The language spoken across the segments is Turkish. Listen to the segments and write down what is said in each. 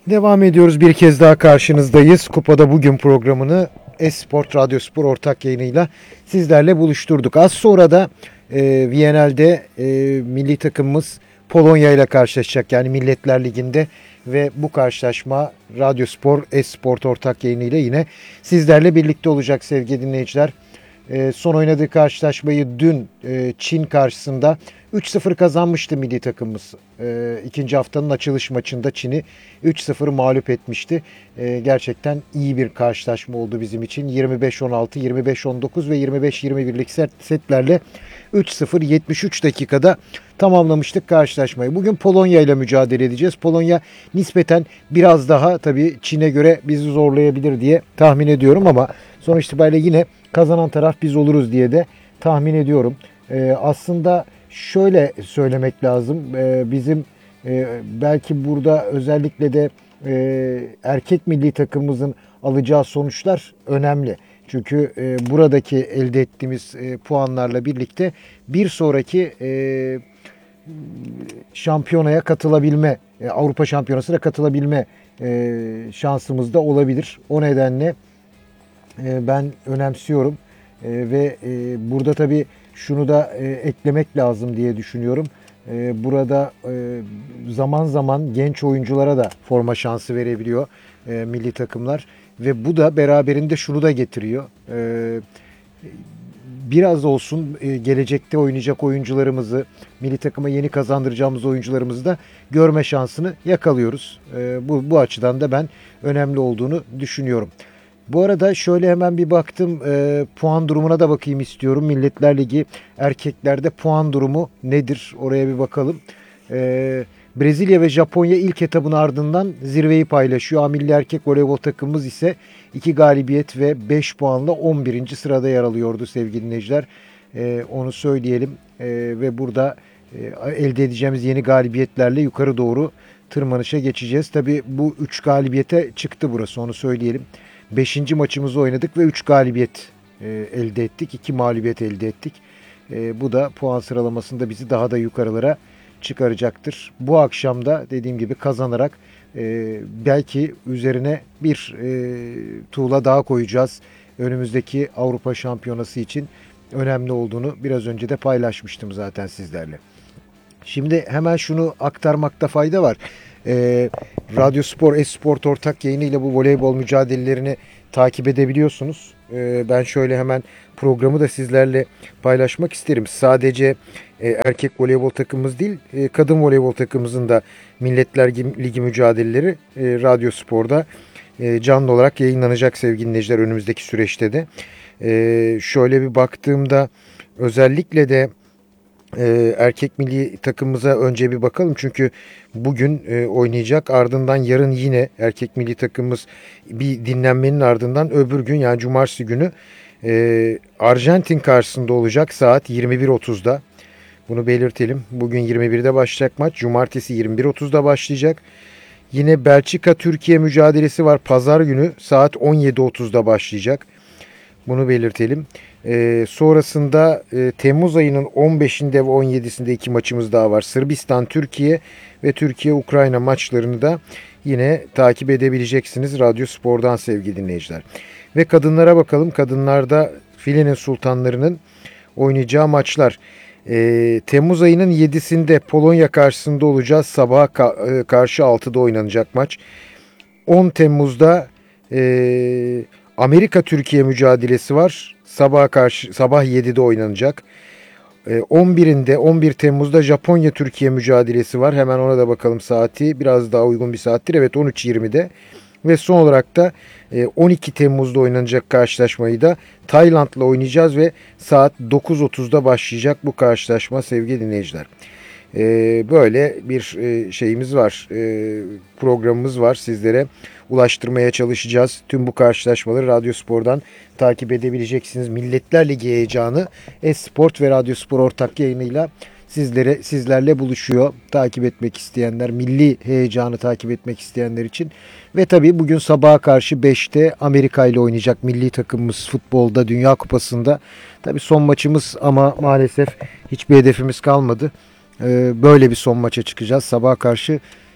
Devam ediyoruz. Bir kez daha karşınızdayız. Kupada Bugün programını Esport Radyo Spor ortak yayınıyla sizlerle buluşturduk. Az sonra da Viyana'da milli takımımız Polonya ile karşılaşacak. Yani Milletler Ligi'nde ve bu karşılaşma Radyo Spor Esport ortak yayınıyla yine sizlerle birlikte olacak sevgili dinleyiciler. Son oynadığı karşılaşmayı dün Çin karşısında 3-0 kazanmıştı milli takımımız. İkinci haftanın açılış maçında Çin'i 3-0 mağlup etmişti. Gerçekten iyi bir karşılaşma oldu bizim için. 25-16, 25-19 ve 25-21'lik setlerle 3-0 73 dakikada tamamlamıştık karşılaşmayı. Bugün Polonya ile mücadele edeceğiz. Polonya nispeten biraz daha tabii Çin'e göre bizi zorlayabilir diye tahmin ediyorum ama sonuç itibariyle yine kazanan taraf biz oluruz diye de tahmin ediyorum. Aslında şöyle söylemek lazım. Bizim belki burada özellikle de erkek milli takımımızın alacağı sonuçlar önemli. Çünkü buradaki elde ettiğimiz puanlarla birlikte bir sonraki şampiyonaya katılabilme, Avrupa Şampiyonası'na katılabilme şansımız da olabilir. O nedenle ben önemsiyorum ve burada tabii şunu da eklemek lazım diye düşünüyorum. Burada zaman zaman genç oyunculara da forma şansı verebiliyor milli takımlar ve bu da beraberinde şunu da getiriyor. Biraz olsun gelecekte oynayacak oyuncularımızı, milli takıma yeni kazandıracağımız oyuncularımızı da görme şansını yakalıyoruz. Bu açıdan da ben önemli olduğunu düşünüyorum. Bu arada şöyle hemen bir baktım, puan durumuna da bakayım istiyorum. Milletler Ligi erkeklerde puan durumu nedir? Oraya bir bakalım. Brezilya ve Japonya ilk etabın ardından zirveyi paylaşıyor. Milli erkek voleybol takımımız ise 2 galibiyet ve 5 puanla 11. sırada yer alıyordu sevgili dinleyiciler. Onu söyleyelim ve burada elde edeceğimiz yeni galibiyetlerle yukarı doğru tırmanışa geçeceğiz. Tabii bu 3 galibiyete çıktı burası, onu söyleyelim. 5. maçımızı oynadık ve 3 galibiyet elde ettik. 2 mağlubiyet elde ettik. Bu da puan sıralamasında bizi daha da yukarılara çıkaracaktır. Bu akşam da dediğim gibi kazanarak belki üzerine bir tuğla daha koyacağız. Önümüzdeki Avrupa Şampiyonası için önemli olduğunu biraz önce de paylaşmıştım zaten sizlerle. Şimdi hemen şunu aktarmakta fayda var. Radyo Spor Esport ortak yayınıyla bu voleybol mücadelelerini takip edebiliyorsunuz. Ben şöyle hemen programı da sizlerle paylaşmak isterim. Sadece erkek voleybol takımımız değil, kadın voleybol takımımızın da Milletler Ligi mücadeleleri Radyo Spor'da canlı olarak yayınlanacak sevgili dinleyiciler önümüzdeki süreçte de. Şöyle bir baktığımda özellikle de erkek milli takımımıza önce bir bakalım. Çünkü bugün oynayacak. Ardından yarın yine erkek milli takımımız bir dinlenmenin ardından öbür gün yani cumartesi günü Arjantin karşısında olacak saat 21.30'da. Bunu belirtelim. Bugün 21'de başlayacak maç. Cumartesi 21.30'da başlayacak. Yine Belçika-Türkiye mücadelesi var. Pazar günü saat 17.30'da başlayacak. Bunu belirtelim. Sonrasında Temmuz ayının 15'inde ve 17'sinde 2 maçımız daha var. Sırbistan-Türkiye ve Türkiye-Ukrayna maçlarını da yine takip edebileceksiniz Radyo Spor'dan sevgili dinleyiciler. Ve kadınlara bakalım. Kadınlarda Filenin Sultanları'nın oynayacağı maçlar. Temmuz ayının 7'sinde Polonya karşısında olacağız. Sabaha karşı 6'da oynanacak maç. 10 Temmuz'da Amerika-Türkiye mücadelesi var. Sabah 7'de oynanacak. 11 Temmuz'da Japonya-Türkiye mücadelesi var. Hemen ona da bakalım saati. Biraz daha uygun bir saattir. Evet 13.20'de. Ve son olarak da 12 Temmuz'da oynanacak karşılaşmayı da Tayland'la oynayacağız ve saat 9.30'da başlayacak bu karşılaşma sevgili dinleyiciler. Böyle bir şeyimiz var, programımız var, sizlere ulaştırmaya çalışacağız. Tüm bu karşılaşmaları Radyo Spor'dan takip edebileceksiniz. Milletler Ligi heyecanı Esport ve Radyo Spor ortak yayınıyla sizlerle buluşuyor. Takip etmek isteyenler, milli heyecanı takip etmek isteyenler için. Ve tabii bugün sabaha karşı 5'te Amerika ile oynayacak milli takımımız futbolda, Dünya Kupası'nda. Tabii son maçımız ama maalesef hiçbir hedefimiz kalmadı. Böyle bir son maça çıkacağız. Sabaha karşı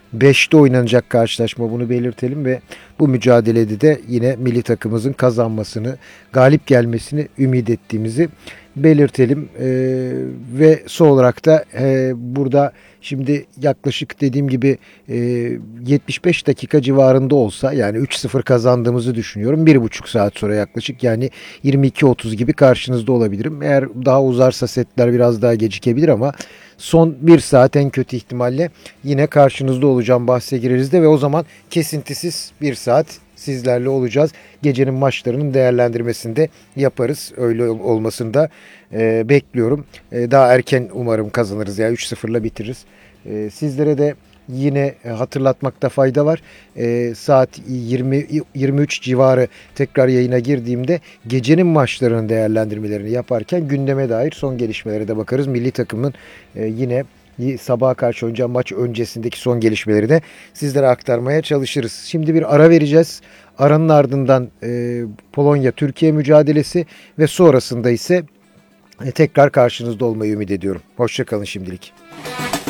5'te oynanacak karşılaşma, bunu belirtelim ve bu mücadelede de yine milli takımımızın kazanmasını, galip gelmesini ümit ettiğimizi belirtelim. Ve son olarak da burada şimdi yaklaşık dediğim gibi 75 dakika civarında olsa, yani 3-0 kazandığımızı düşünüyorum. 1,5 saat sonra yaklaşık, yani 22.30 gibi karşınızda olabilirim. Eğer daha uzarsa setler biraz daha gecikebilir ama son 1 saat en kötü ihtimalle yine karşınızda olacağım, bahse gireriz de ve o zaman kesintisiz 1 saat sizlerle olacağız. Gecenin maçlarının değerlendirmesini de yaparız. Öyle olmasını da bekliyorum. Daha erken umarım kazanırız. Yani 3-0'la bitiririz. Sizlere de yine hatırlatmakta fayda var. Saat 20-23 civarı tekrar yayına girdiğimde gecenin maçlarının değerlendirmelerini yaparken gündeme dair son gelişmelere de bakarız. Milli takımın yine sabaha karşı oynayacağı maç öncesindeki son gelişmeleri de sizlere aktarmaya çalışırız. Şimdi bir ara vereceğiz. Aranın ardından Polonya-Türkiye mücadelesi ve sonrasında ise tekrar karşınızda olmayı ümit ediyorum. Hoşça kalın şimdilik.